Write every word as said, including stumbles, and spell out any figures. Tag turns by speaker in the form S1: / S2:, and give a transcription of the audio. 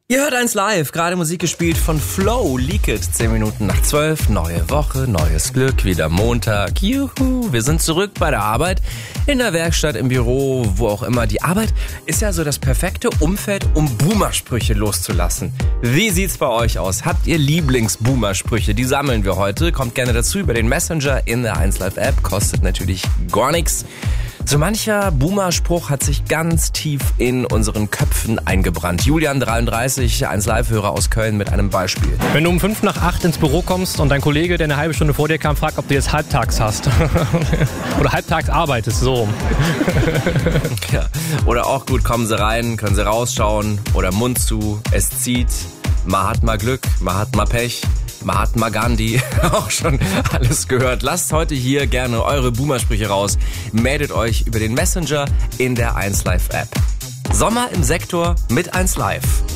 S1: Ihr hört eins live, gerade Musik gespielt von Flow, Leak It, zehn Minuten nach zwölf, neue Woche, neues Glück, wieder Montag, juhu, wir sind zurück bei der Arbeit, in der Werkstatt, im Büro, wo auch immer. Die Arbeit ist ja so das perfekte Umfeld, um Boomer-Sprüche loszulassen. Wie sieht's bei euch aus? Habt ihr Lieblings-Boomer-Sprüche? Die sammeln wir heute, kommt gerne dazu über den Messenger in der eins live App, kostet natürlich gar nichts. So mancher Boomer-Spruch hat sich ganz tief in unseren Köpfen eingebrannt. Julian, dreiunddreißig, eins live-Hörer aus Köln mit einem Beispiel.
S2: Wenn du um fünf nach acht ins Büro kommst und dein Kollege, der eine halbe Stunde vor dir kam, fragt, ob du jetzt halbtags hast. Oder halbtags arbeitest, so.
S1: Ja. Oder auch gut, kommen sie rein, können sie rausschauen. Oder Mund zu, es zieht. Mahatma Glück, Mahatma Pech. Mahatma Gandhi, auch schon alles gehört. Lasst heute hier gerne eure Boomer-Sprüche raus. Meldet euch über den Messenger in der eins live App. Sommer im Sektor mit eins live.